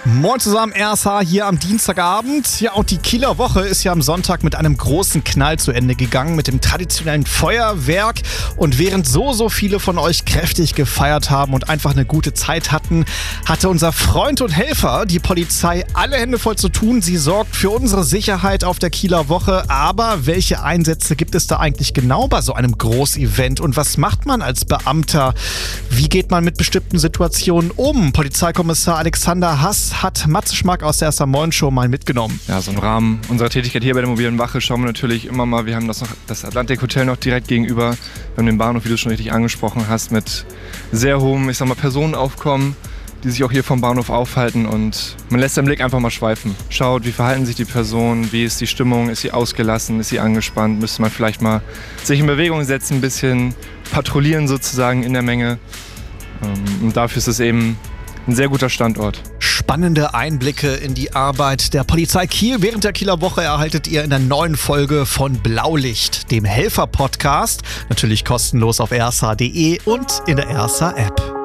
Moin zusammen, RSH hier am Dienstagabend. Ja, und die Kieler Woche ist ja am Sonntag mit einem großen Knall zu Ende gegangen, mit dem traditionellen Feuerwerk. Und während so viele von euch kräftig gefeiert haben und einfach eine gute Zeit hatten, hatte unser Freund und Helfer, die Polizei, alle Hände voll zu tun. Sie sorgt für unsere Sicherheit auf der Kieler Woche. Aber welche Einsätze gibt es da eigentlich genau bei so einem Großevent? Und was macht man als Beamter? Wie geht man mit bestimmten Situationen um? Polizeikommissar Alexander Hass hat Matze Schmack aus der Moin Show mal mitgenommen. Ja, so im Rahmen unserer Tätigkeit hier bei der mobilen Wache schauen wir natürlich immer mal, wir haben das Atlantik Hotel noch direkt gegenüber. Wir haben den Bahnhof, wie du schon richtig angesprochen hast, mit sehr hohem, Personenaufkommen, die sich auch hier vom Bahnhof aufhalten, und man lässt den Blick einfach mal schweifen. Schaut, wie verhalten sich die Personen, wie ist die Stimmung, ist sie ausgelassen, ist sie angespannt, müsste man vielleicht mal sich in Bewegung setzen, ein bisschen patrouillieren sozusagen in der Menge. Und dafür ist es eben ein sehr guter Standort. Spannende Einblicke in die Arbeit der Polizei Kiel während der Kieler Woche erhaltet ihr in der neuen Folge von Blaulicht, dem Helfer-Podcast. Natürlich kostenlos auf rsh.de und in der RSH-App.